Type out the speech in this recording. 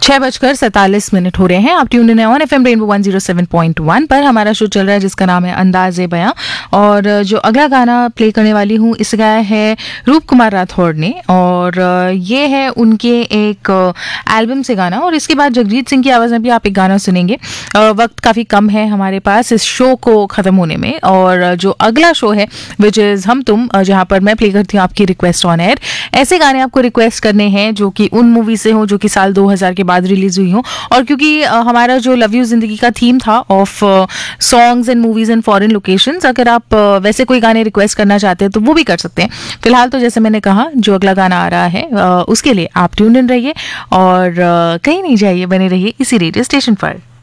6:47 हो रहे हैं। आप tune in on FM rainbow 107.1 पर। हमारा शो चल रहा है जिसका नाम है अंदाज़े बयां। और जो अगला गाना प्ले करने वाली हूँ इसे गाया है रूप कुमार राठौड़ ने, और ये है उनके एक एल्बम से गाना। और इसके बाद जगजीत सिंह की आवाज़ में भी आप एक गाना सुनेंगे। वक्त काफ़ी कम है हमारे पास इस शो को ख़त्म होने में, और जो अगला शो है विच इज़ हम तुम, जहाँ पर मैं प्ले करती हूँ आपकी रिक्वेस्ट ऑन एयर। ऐसे गाने आपको रिक्वेस्ट करने हैं जो कि उन मूवी से हो जो कि साल 2000 के बाद रिलीज हुई हो। और क्योंकि हमारा जो लव यू जिंदगी का थीम था of songs and movies in foreign locations, अगर आप वैसे कोई गाने रिक्वेस्ट करना चाहते हैं तो वो भी कर सकते हैं। फिलहाल तो जैसे मैंने कहा जो अगला गाना आ रहा है उसके लिए आप ट्यून इन रहिए और कहीं नहीं जाइए, बने रहिए इसी रेडियो स्टेशन पर।